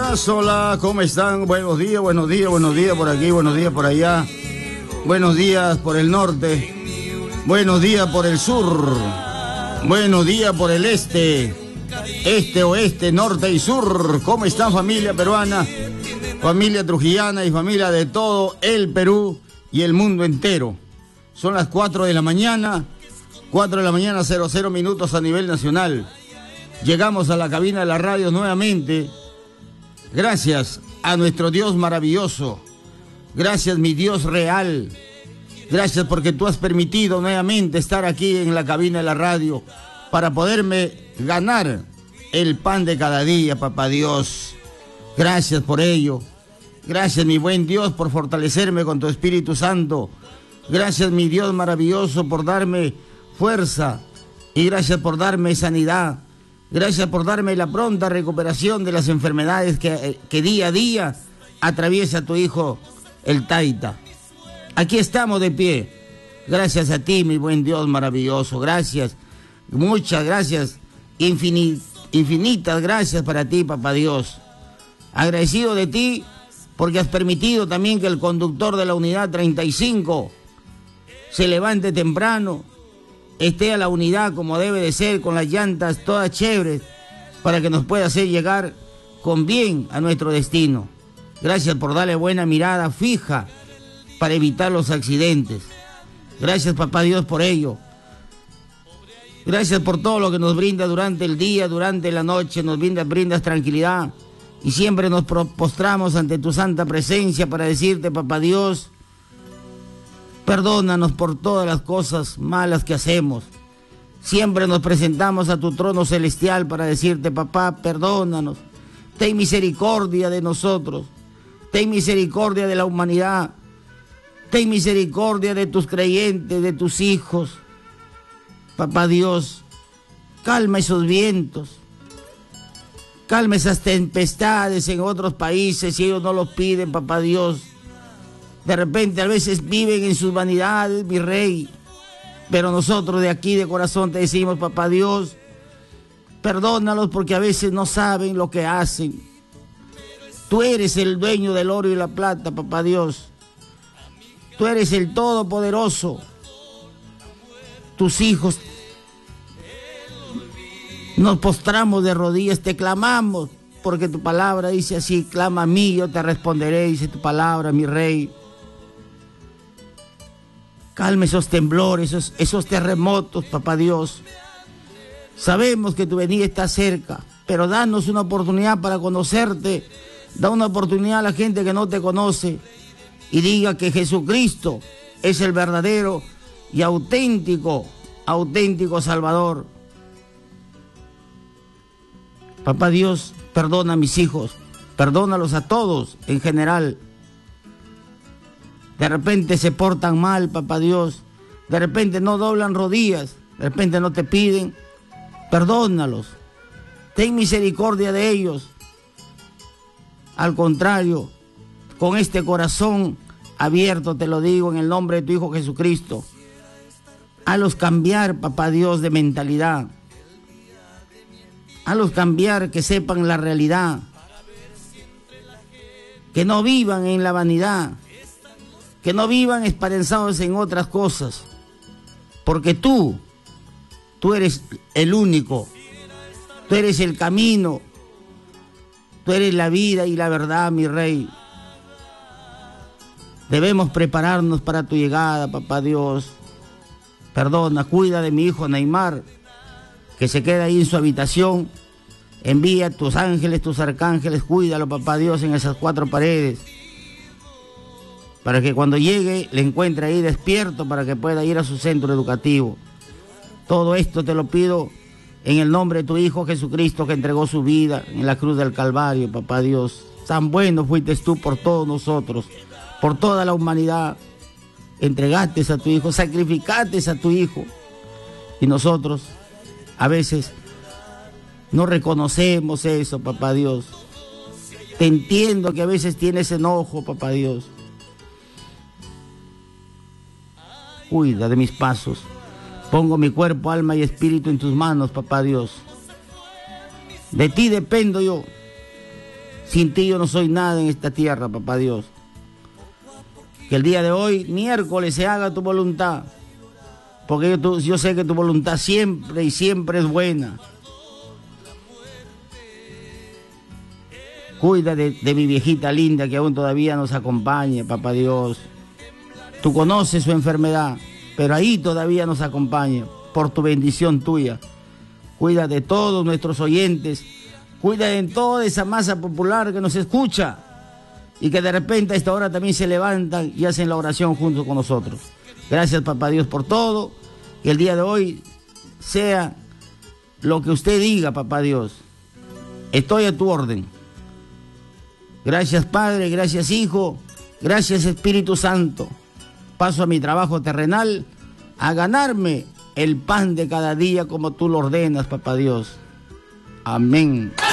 días, hola, ¿cómo están? Buenos días, buenos días, buenos días por aquí, buenos días por allá. Buenos días por el norte, buenos días por el sur, buenos días por el este, oeste, norte y sur. ¿Cómo están, familia peruana, familia trujillana y familia de todo el Perú y el mundo entero? Son las 4 de la mañana, 00 minutos a nivel nacional. Llegamos a la cabina de la radio nuevamente. Gracias a nuestro Dios maravilloso. Gracias, mi Dios real. Gracias porque tú has permitido nuevamente estar aquí en la cabina de la radio para poderme ganar el pan de cada día, papá Dios. Gracias por ello. Gracias, mi buen Dios, por fortalecerme con tu Espíritu Santo. Gracias, mi Dios maravilloso, por darme fuerza. Y gracias por darme sanidad. Gracias por darme la pronta recuperación de las enfermedades que día a día atraviesa tu hijo, el Taita. Aquí estamos de pie. Gracias a ti, mi buen Dios maravilloso. Gracias. Muchas gracias. Infinitas gracias para ti, papá Dios. Agradecido de ti porque has permitido también que el conductor de la unidad 35 se levante temprano, esté a la unidad como debe de ser, con las llantas todas chéveres, para que nos pueda hacer llegar con bien a nuestro destino. Gracias por darle buena mirada fija para evitar los accidentes. Gracias, papá Dios, por ello. Gracias por todo lo que nos brinda durante el día, durante la noche, nos brindas tranquilidad, y siempre nos postramos ante tu santa presencia para decirte, papá Dios, perdónanos por todas las cosas malas que hacemos. Siempre nos presentamos a tu trono celestial para decirte, papá, perdónanos. Ten misericordia de nosotros. Ten misericordia de la humanidad. Ten misericordia de tus creyentes, de tus hijos. Papá Dios, calma esos vientos. Calma esas tempestades en otros países si ellos no los piden, papá Dios. De repente a veces viven en sus vanidades, mi rey. Pero nosotros de aquí de corazón te decimos, papá Dios, perdónalos porque a veces no saben lo que hacen. Tú eres el dueño del oro y la plata, papá Dios. Tú eres el Todopoderoso. Tus hijos nos postramos de rodillas, te clamamos, porque tu palabra dice así, clama a mí, yo te responderé, dice tu palabra, mi rey. Calma esos temblores, esos terremotos, papá Dios. Sabemos que tu venida está cerca, pero danos una oportunidad para conocerte. Da una oportunidad a la gente que no te conoce y diga que Jesucristo es el verdadero y auténtico Salvador. Papá Dios, perdona a mis hijos, perdónalos a todos en general. De repente se portan mal, papá Dios. De repente no doblan rodillas. De repente no te piden. Perdónalos. Ten misericordia de ellos. Al contrario, con este corazón abierto te lo digo en el nombre de tu Hijo Jesucristo. Hazlos cambiar, papá Dios, de mentalidad. Hazlos cambiar, que sepan la realidad. Que no vivan en la vanidad. Que no vivan esperanzados en otras cosas, porque tú eres el único, tú eres el camino, tú eres la vida y la verdad, mi rey. Debemos prepararnos para tu llegada, papá Dios. Perdona, cuida de mi hijo Neymar, que se queda ahí en su habitación. Envía tus ángeles, tus arcángeles, cuídalo, papá Dios, en esas 4 paredes. Para que cuando llegue le encuentre ahí despierto para que pueda ir a su centro educativo. Todo esto te lo pido en el nombre de tu Hijo Jesucristo, que entregó su vida en la cruz del Calvario, papá Dios. Tan bueno fuiste tú por todos nosotros, por toda la humanidad. Entregaste a tu Hijo, sacrificaste a tu Hijo. Y nosotros a veces no reconocemos eso, papá Dios. Te entiendo que a veces tienes enojo, papá Dios. Cuida de mis pasos. Pongo mi cuerpo, alma y espíritu en tus manos, papá Dios. De ti dependo yo. Sin ti yo no soy nada en esta tierra, papá Dios. Que el día de hoy, miércoles, se haga tu voluntad. Porque yo sé que tu voluntad siempre y siempre es buena. Cuida de mi viejita linda que aún todavía nos acompaña, papá Dios. Tú conoces su enfermedad, pero ahí todavía nos acompaña, por tu bendición tuya. Cuida de todos nuestros oyentes, cuida de toda esa masa popular que nos escucha y que de repente a esta hora también se levantan y hacen la oración junto con nosotros. Gracias, papá Dios, por todo. Que el día de hoy sea lo que usted diga, papá Dios. Estoy a tu orden. Gracias, Padre, gracias, Hijo, gracias, Espíritu Santo. Paso a mi trabajo terrenal a ganarme el pan de cada día como tú lo ordenas, papá Dios. Amén.